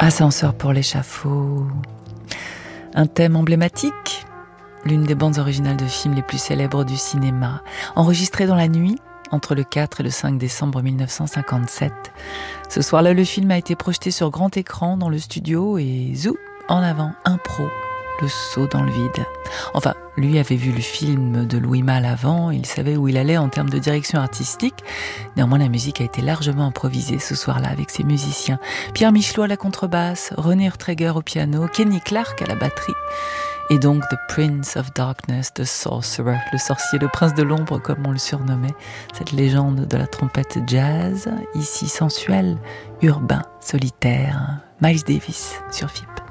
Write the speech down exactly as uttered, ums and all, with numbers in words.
Ascenseur pour l'échafaud. Un thème emblématique, l'une des bandes originales de films les plus célèbres du cinéma, enregistrée dans la nuit entre le quatre et le cinq décembre mille neuf cent cinquante-sept. Ce soir-là, le film a été projeté sur grand écran dans le studio et zou, en avant, impro, le saut dans le vide. Enfin, lui avait vu le film de Louis Malle avant, il savait où il allait en termes de direction artistique. Néanmoins, la musique a été largement improvisée ce soir-là avec ses musiciens. Pierre Michelot à la contrebasse, René Urtreger au piano, Kenny Clark à la batterie. Et donc The Prince of Darkness, The Sorcerer, le sorcier, le prince de l'ombre comme on le surnommait, cette légende de la trompette jazz, ici sensuelle, urbain, solitaire, Miles Davis sur F I P.